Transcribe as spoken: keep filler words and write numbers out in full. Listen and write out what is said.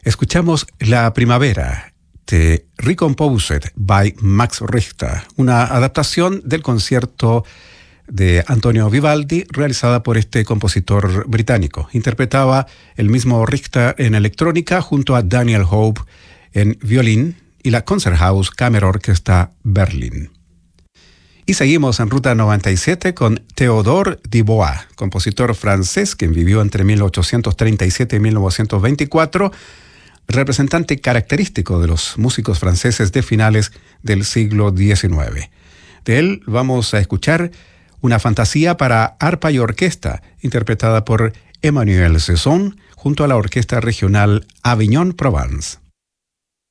Escuchamos La Primavera de Recomposed by Max Richter, una adaptación del concierto de Antonio Vivaldi realizada por este compositor británico. Interpretaba el mismo Richter en electrónica junto a Daniel Hope en violín y la Konzerthaus Kammerorchester Berlin. Y seguimos en Ruta noventa y siete con Théodore Dubois, compositor francés que vivió entre mil ochocientos treinta y siete y mil novecientos veinticuatro, representante característico de los músicos franceses de finales del siglo diecinueve. De él vamos a escuchar una fantasía para arpa y orquesta, interpretada por Emmanuel Cesson junto a la Orquesta Regional Avignon-Provence.